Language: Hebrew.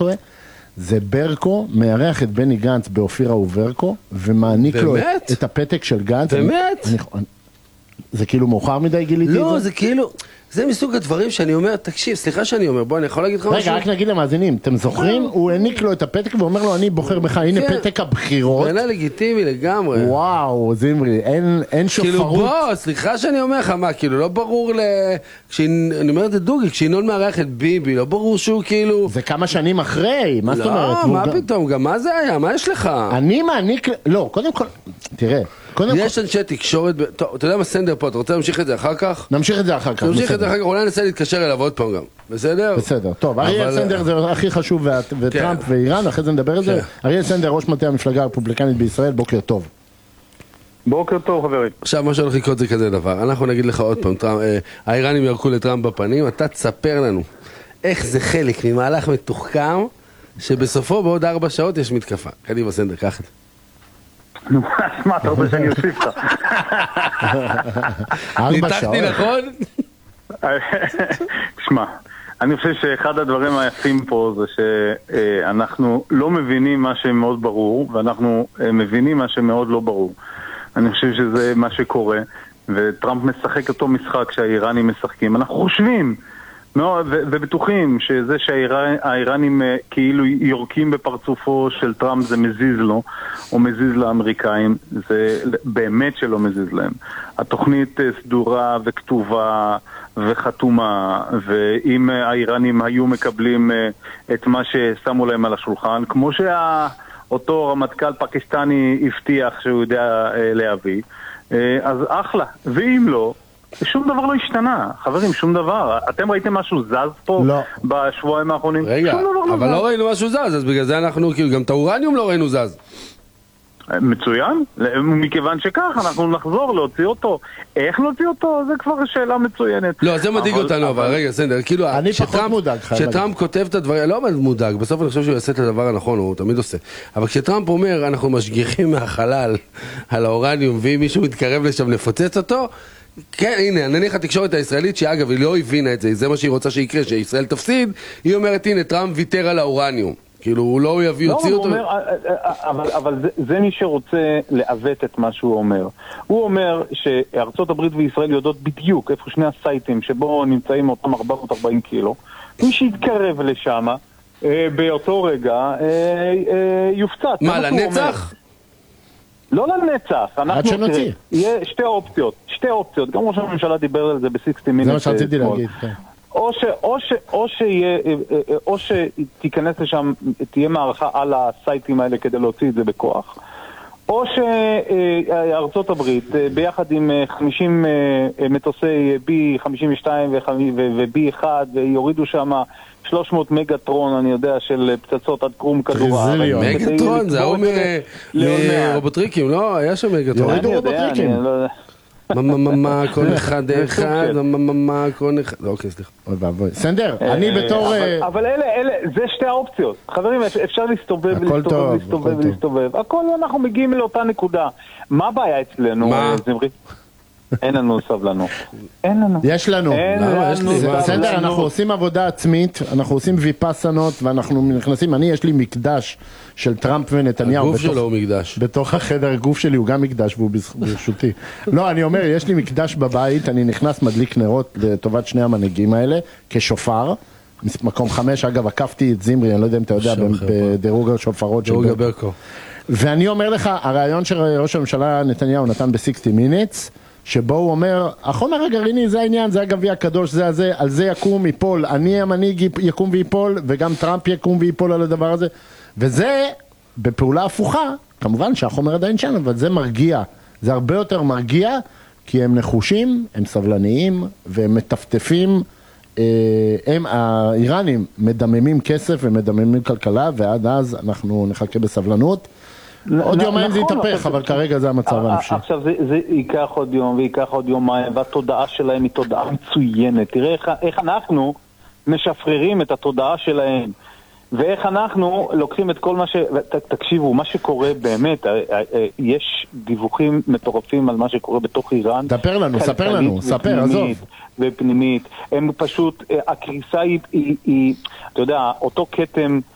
טועה, זה ברקו מארח את בני גנץ באופירה וברקו, ומעניק לו את הפתק של גנץ. באמת? זה כאילו מאוחר מדי גיליתי את זה? לא, זה כאילו, זה מסוג הדברים שאני אומר, תקשיב, סליחה שאני אומר, בוא, אני יכול להגיד לך משהו? רגע, רק נגיד למאזינים, אתם זוכרים? הוא העניק לו את הפתק ואומר לו, אני בוחר בך, הנה פתק הבחירות. בעיניי לגיטימי לגמרי. וואו, זמרי, אין שופרות. כאילו בוא, סליחה שאני אומר לך, מה, כאילו לא ברור אני אומר את זה דוגי, כשינון מארח את ביבי, לא ברור שהוא כאילו... זה כמה שנים אחרי, מה זאת אומרת? לא, מה פתאום, גם מה זה היה, מה יש לך? אני מעניק, לא, קודם כל, תראה. יש אנשי תקשורת, טוב, אתה יודע מה סנדר פה, אתה רוצה להמשיך את זה אחר כך? נמשיך את זה אחר כך. נמשיך את זה אחר כך, אולי ננסה להתקשר אליו עוד פעם גם, בסדר? בסדר, טוב, אריאל סנדר זה הכי חשוב, וטראמפ ואיראן, אחרי זה נדבר על זה. אריאל סנדר, ראש מטה המפלגה הרפובליקנית בישראל, בוקר טוב. בוקר טוב חברים. עכשיו מה שהולך לקרות זה כזה דבר, אנחנו נגיד לך עוד פעם, האיראנים ירקו לטראמפ בפנים, אתה תספר לנו איך זה חלק ממהלך מתוחכם, שבסופו בעוד 4 שעות יש מתקפה. קדימה סנדר, קח את זה. נו, מה, אתה רוצה שאני אוסיף לך? 4 שעות. ניתחתי נכון? תשמע, אני חושב שאחד הדברים היפים פה זה שאנחנו לא מבינים מה שמאוד ברור, ואנחנו מבינים מה שמאוד לא ברור. אני חושב שזה מה שקורה, וטראמפ משחק אותו משחק שהאיראנים משחקים. אנחנו חושבים ובטוחים שזה שהאיראנים כאילו יורקים בפרצופו של טראמפ זה מזיז לו, או מזיז לאמריקאים, זה באמת שלא מזיז להם. התוכנית סדורה וכתובה וחתומה, ואם האיראנים היו מקבלים את מה ששמו להם על השולחן, כמו שאותו רמטכ"ל פקיסטני הבטיח שהוא יודע להביא, אז אחלה. ואם לא, שום דבר לא השתנה, חברים, שום דבר. אתם ראיתם משהו זז פה בשבועיים האחרונים? רגע, אבל לא ראינו משהו זז, אז בגלל זה אנחנו, כאילו, גם את האורניום לא ראינו זז. מצוין, מכיוון שכך אנחנו נחזור להוציא אותו. איך להוציא אותו? זה כבר שאלה מצוינת. לא, זה מדאיג אותנו, אבל רגע, סנדר, כאילו, אני פחות מודאג. כשטראמפ כותב את הדברים, לא מודאג, בסוף אני חושב שהוא יעשה את הדבר הנכון, הוא תמיד עושה. אבל כשטראמפ אומר, אנחנו משגיחים מהחלל על האורניום, ואם מישהו מתקרב לשם לפוצץ אותו, כן, הנה, נניח התקשורת הישראלית, שאגב, היא לא הבינה את זה, זה מה שהיא רוצה שיקרה, שישראל תפסיד, היא אומרת, הנה, טראמפ ויתר על האורניום. כאילו, הוא לא יוציא אותו. אבל זה מי שרוצה לעוות את מה שהוא אומר. הוא אומר שארצות הברית וישראל יודעות בדיוק איפה שני הסייטים שבו נמצאים אותם 440 קילו. מי שיתקרב לשם, באותו רגע, יופצץ. מה, לנצח? לא לנצח, עד שנוציא. יהיה שתי אופציות, גם ראש הממשלה דיבר על זה ב-60 מינט. זה מה שרציתי להגיד, כן. או שתיכנס לשם, תהיה מערכה על הסייטים האלה כדי להוציא את זה בכוח, או שארצות הברית ביחד עם 50 מטוסי B-52 ו-B-1 ויורידו שם 300 מגטרון, אני יודע, של פצצות עד קרום כדור הארץ. מגטרון, זה ההוא מרובוטריקים, לא? היה שם מגטרון. יורידו רובוטריקים. מה, כל אחד, מה, כל אחד, אוקיי, סליחה. סנדר, אני בתור... אבל זה שתי האופציות. חברים, אפשר להסתובב. הכל אנחנו מגיעים לאותה נקודה. מה הבעיה אצלנו, זמרי? אין לנו סבלנות. יש לנו. בסדר, אנחנו עושים עבודה עצמית, אנחנו עושים ויפסנות, ואנחנו נכנסים, יש לי מקדש של טראמפ ונתניהו. הגוף שלו הוא מקדש. בתוך החדר, הגוף שלי הוא גם מקדש, והוא ברשותי. לא, אני אומר, יש לי מקדש בבית, אני נכנס מדליק נרות לטובת שני המנהיגים האלה, כשופר. מקום 5, אגב, עקפתי את זמרי, אני לא יודע אם אתה יודע, בדירוג השופרות של ברקו. ואני אומר לך, הרעיון שראש הממשלה נתניהו נתן ב-60 Minutes, שבו הוא אומר, החומר הגרעיני זה העניין, זה הגביע הקדוש, זה הזה, על זה יקום ויפול, אני המנהיג יקום ויפול, וגם טראמפ יקום ויפול על הדבר הזה, וזה בפעולה הפוכה, כמובן שהחומר עדיין שם, אבל זה מרגיע, זה הרבה יותר מרגיע, כי הם נחושים, הם סבלניים, והם מטפטפים, האיראנים מדממים כסף ומדממים כלכלה, ועד אז אנחנו נחכה בסבלנות, עוד יומיים זה יתהפך, אבל כרגע זה המצב הנפשי. עכשיו זה ייקח עוד יום וייקח עוד יומיים, והתודעה שלהם היא תודעה מצוינת. תראה איך אנחנו משפררים את התודעה שלהם, ואיך אנחנו לוקחים את כל מה תקשיבו, מה שקורה באמת, יש דיווחים מטורפים על מה שקורה בתוך איראן. ספר לנו, ספר, עזוב. ופנימית, הם פשוט, הקריסה היא, אתה יודע, אותו כתם